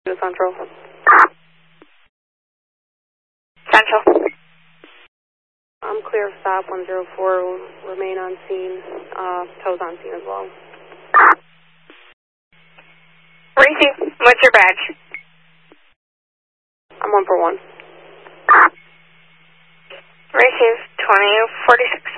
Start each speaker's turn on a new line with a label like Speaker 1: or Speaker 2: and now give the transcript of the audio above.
Speaker 1: Central.
Speaker 2: Central.
Speaker 1: I'm clear of stop 104. Will remain on scene. Tows on scene as well.
Speaker 2: Receive. What's your badge?
Speaker 1: I'm 141.
Speaker 2: Receive 2046.